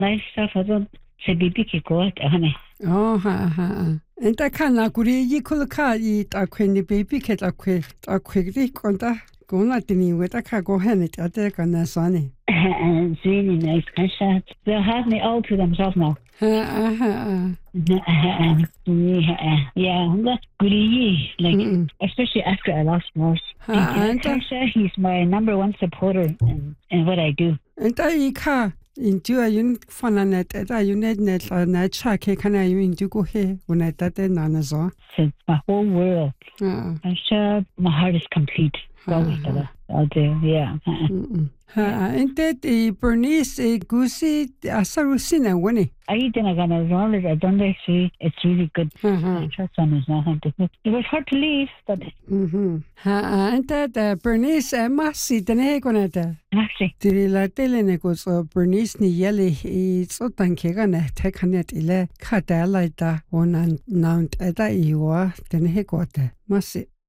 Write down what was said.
nice stuff. I don't say baby ki go at honey. Oh, ha. And I can't agree. You could eat a queen baby cat a quickly conta. Go not in with a car go hen it at the can sunny. And it's really nice. They'll have me all to themselves now. Yeah, goody, like especially after I lost Morse. He's my number one supporter in what I do. And I car into a unit fun and at a unit net can I into go here when I thought none Since my whole world. I'm sure my heart is complete. I'll do, yeah. And that Bernice Goosey Asarusina winnie. I didn't gonna roll it. I don't see it's really good. Trust on is nothing to do. It was hard to leave, but and that Bernice Massey the Negonata. Massey. Dirila Telenicos or Bernice Nieli is so tankegana take on it ile Cadalaita on and Nount Ada Iwa, the Negota. Massey.